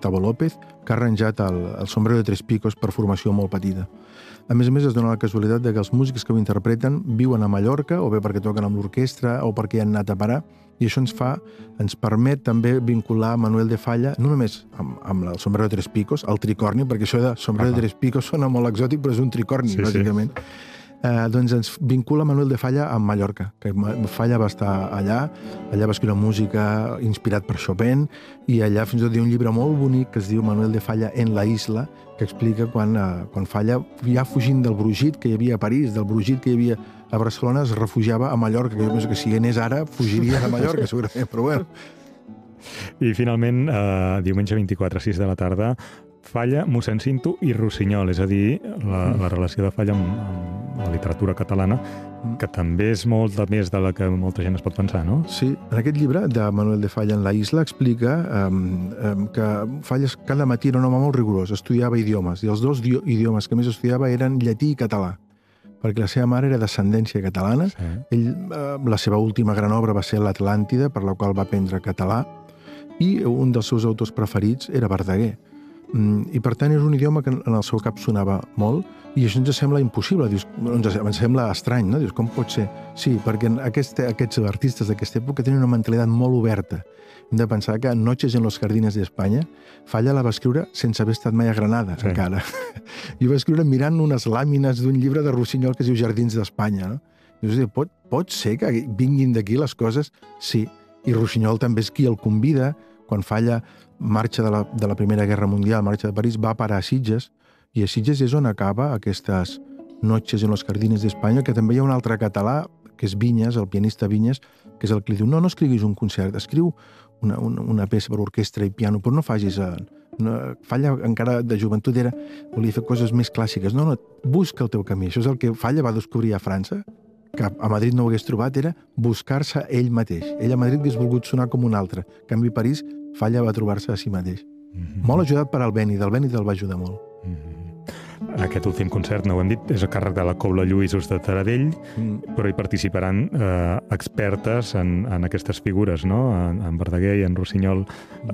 Gustavo López, que ha arranjat el Sombrero de Tres Picos per formació molt petita. A més, es dona la casualitat que els músics que ho interpreten viuen a Mallorca, o bé perquè toquen amb l'orquestra, o perquè hi han anat a parar, i això ens permet també vincular Manuel de Falla, no només amb el Sombrero de Tres Picos, el tricorni, perquè això de Sombrero de Tres Picos sona molt exòtic, però és un tricorni, bàsicament. Doncs ens vincula Manuel de Falla amb Mallorca, que Falla va estar allà va escriure música inspirat per Chopin, i allà fins i tot hi ha un llibre molt bonic que es diu Manuel de Falla en la isla, que explica quan Falla, ja fugint del brogit que hi havia a París, del brogit que hi havia a Barcelona, es refugiava a Mallorca, que jo penso que si anés ara fugiria a Mallorca, segurament, però bueno. I finalment, diumenge 24 a 6 de la tarda, Falla, mossèn Cinto i Rossinyol, és a dir, la relació de Falla amb la literatura catalana, que també és molt més de la que molta gent es pot pensar, no? Sí, en aquest llibre de Manuel de Falla en la isla explica que Falla cada matí era un home molt rigorós, estudiava idiomes, i els dos idiomes que més estudiava eren llatí i català, perquè la seva mare era d'ascendència catalana. La seva última gran obra va ser l'Atlàntida, per la qual va aprendre català, i un dels seus autors preferits era Verdaguer. I per tant és un idioma que en el seu cap sonava molt, i això ens sembla impossible, ens sembla estrany, no? Dius, com pot ser? Sí, perquè aquests artistes d'aquesta època tenen una mentalitat molt oberta. Hem de pensar que Noches en los jardines d'Espanya, Falla la va escriure sense haver estat mai a Granada, encara. I va escriure mirant unes làmines d'un llibre de Rossinyol que es diu Jardins d'Espanya, no? Dius, pot ser que vinguin d'aquí les coses? Sí, i Rossinyol també és qui el convida. Quan Falla marxa de la Primera Guerra Mundial, marxa de París, va parar a Sitges, i a Sitges és on acaba aquestes Noches en los jardines d'Espanya, que també hi ha un altre català, que és Vinyes, el pianista Vinyes, que és el que li diu, no escriguis un concert, escriu una peça per orquestra i piano, però no facis... Falla encara de joventut volia fer coses més clàssiques. No, busca el teu camí. Això és el que Falla va descobrir a França, que a Madrid no ho hagués trobat, era buscar-se ell mateix. Ell a Madrid hagués volgut sonar com un altre. En canvi, a París, Falla va trobar-se a si mateix. Molt ajudat per Albéniz. Albéniz el va ajudar molt. Aquest últim concert, no ho hem dit, és a càrrec de la Cobla Lluïsos de Taradell, però hi participaran expertes en aquestes figures, no? En Verdaguer i en Rossinyol,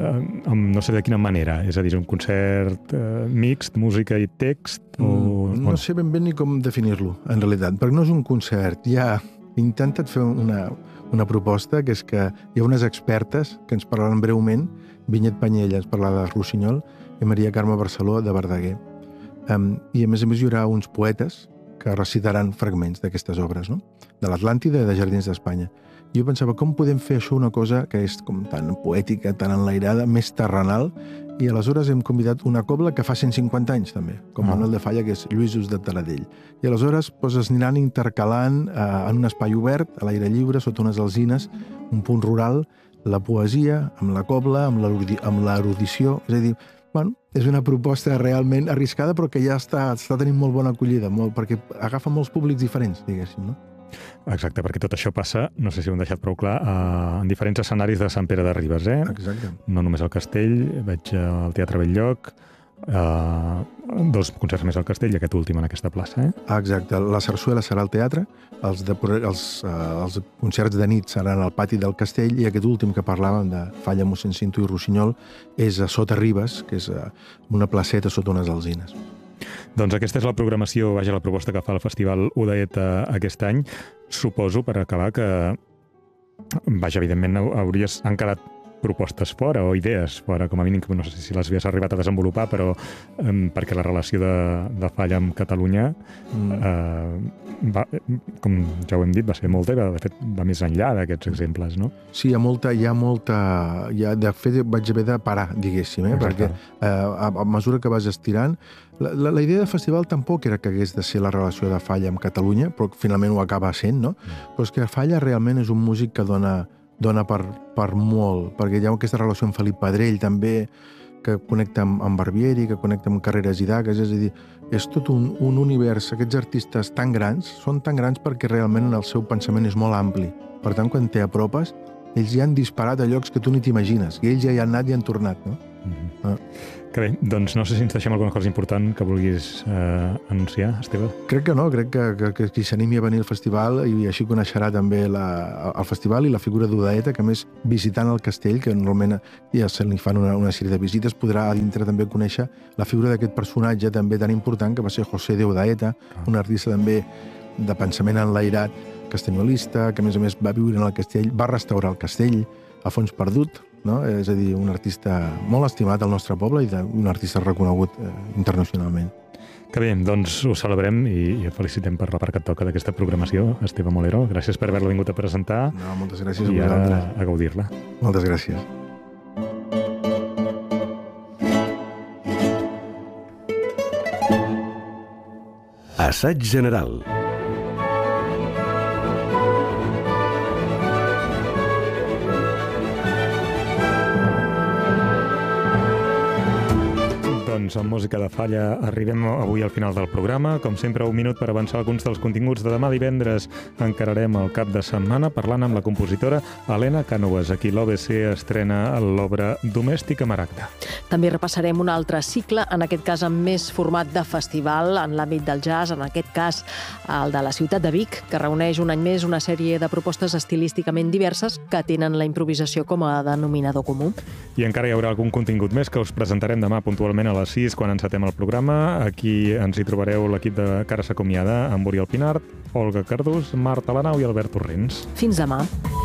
no sé de quina manera. És a dir, un concert mixt, música i text? No sé ben bé ni com definir-lo, en realitat, perquè no és un concert. Ja he intentat fer una proposta, que és que hi ha unes expertes que ens parlaran breument. Vinyet Panyella ens parlarà de Rossinyol i Maria Carme Barceló de Verdaguer. I a més hi haurà uns poetes que recitaran fragments d'aquestes obres, no? De l'Atlàntida i de Jardins d'Espanya. I jo pensava, com podem fer això una cosa que és com tan poètica, tan enlairada, més terrenal, i aleshores hem convidat una cobla que fa 150 anys també, com Manuel de Falla, que és Lluïsos de Taradell. I aleshores es aniran intercalant en un espai obert, a l'aire lliure, sota unes alzines, un punt rural, la poesia, amb la cobla, amb l'erudició, és a dir, bueno, és una proposta realment arriscada, però que ja està tenint molt bona acollida, perquè agafa molts públics diferents, diguéssim, no? Exacte, perquè tot això passa, no sé si ho hem deixat prou clar, en diferents escenaris de Sant Pere de Ribes, eh? Exacte. No només al Castell, veig al Teatre Belllloc, dos concerts més al Castell i aquest últim en aquesta plaça, eh? Exacte, la sarsuela serà al teatre, els concerts de nit seran al pati del Castell, i aquest últim que parlàvem de Falla, mossèn Cinto i Rossinyol és a sota Ribes, que és una placeta sota unes alzines. Doncs aquesta és la programació, la proposta que fa el Festival Udaeta aquest any. Suposo, per acabar, que evidentment han quedat propostes fora o idees fora, com a mínim, no sé si les havies arribat a desenvolupar, però perquè la relació de Falla amb Catalunya, com ja ho hem dit, va ser molta, i de fet va més enllà d'aquests exemples, no? Sí, de fet vaig haver de parar, diguéssim, perquè a mesura que vas estirant, la idea del festival tampoc era que hagués de ser la relació de Falla amb Catalunya, però finalment ho acaba sent, no? Però és que Falla realment és un músic que dona per molt, perquè hi ha aquesta relació amb Felip Pedrell també, que connecta amb Barbieri, que connecta amb Carreras i Dagues, és a dir, és tot un univers. Aquests artistes tan grans són tan grans perquè realment el seu pensament és molt ampli. Per tant, quan t'apropes, ells ja han disparat a llocs que tu ni t'imagines, i ells ja hi han anat i han tornat, no? Que bé, doncs no sé si ens deixem alguna cosa important que vulguis anunciar, Esteve. Crec que no, crec que qui s'animi a venir al festival i així coneixerà també el festival i la figura d'Udaeta, que a més visitant el castell, que normalment ja se li fan una sèrie de visites, podrà a dintre també conèixer la figura d'aquest personatge també tan important que va ser José de Udaeta, un artista també de pensament enlairat, castellolista, que a més va viure en el castell, va restaurar el castell a fons perdut, no? És a dir, un artista molt estimat al nostre poble i un artista reconegut internacionalment. Que bé, doncs ho celebrem i et felicitem per la part que et toca d'aquesta programació, Esteve Molero. Gràcies per haver-la vingut a presentar. No, moltes gràcies a vosaltres. I vosaltres. a gaudir-la. Moltes gràcies. Assaig general. Doncs amb música de falla arribem avui al final del programa. Com sempre, un minut per avançar alguns dels continguts de demà divendres. Encararem el cap de setmana parlant amb la compositora Helena Cànovas. Aquí l'OBC estrena l'obra Domèstica Maragda. També repassarem un altre cicle, en aquest cas amb més format de festival en l'àmbit del jazz, en aquest cas el de la ciutat de Vic, que reuneix un any més una sèrie de propostes estilísticament diverses que tenen la improvisació com a denominador comú. I encara hi haurà algun contingut més que us presentarem demà puntualment a les 6 quan encetem el programa. Aquí ens hi trobareu l'equip de Cara s'acomiada amb Oriol Pinart, Olga Cardús, Marta Lanau i Albert Torrents. Fins demà.